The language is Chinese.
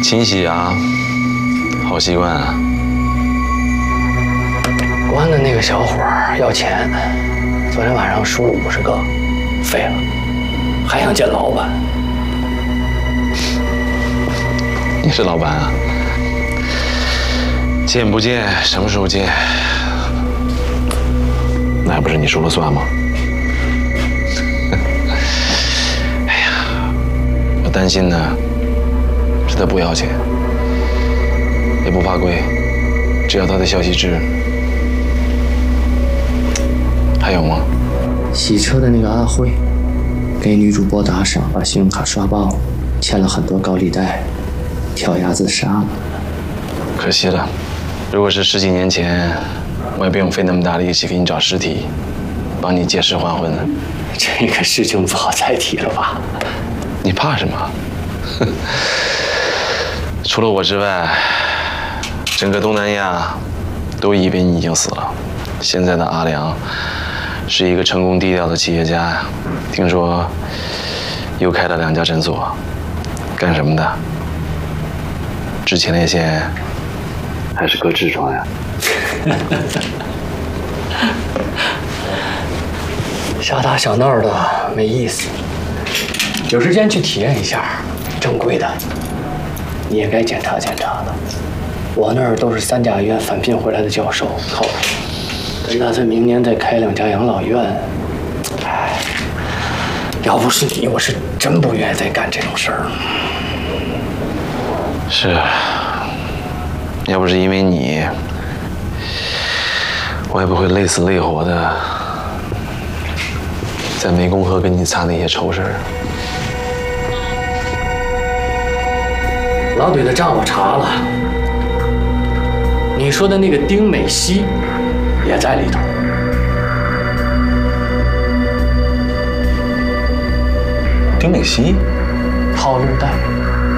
勤洗啊，好习惯啊。 关的那个小伙儿要钱，昨天晚上输了50个，废了，还想见老板。 你是老板啊？见不见，什么时候见？那还不是你说了算吗？哎呀，我担心呢，是他不要钱，也不怕贵，只要他的消息值。还有吗？ 洗车的那个阿慧，给女主播打赏，把信用卡刷爆了，欠了很多高利贷，跳崖自杀了。 可惜了，如果是10几年前，我也不用费那么大力气给你找尸体，帮你借尸还魂了。 这个事情不好再提了吧？ 你怕什么？除了我之外，整个东南亚都以为你已经死了。现在的阿良是一个成功低调的企业家，听说又开了2家诊所，干什么的？治前列腺还是割痔疮呀？ 小打小闹的没意思，有时间去体验一下正规的，你也该检查检查的。我那儿都是3甲医院返聘回来的教授，靠谱。真打算明年再开2家养老院。哎，要不是你，我是真不愿意再干这种事儿。 是，要不是因为你，我也不会累死累活的在湄公河跟你擦那些臭事儿。 老怼的账我查了，你说的那个丁美熙也在里头。 丁美熙， 套路贷。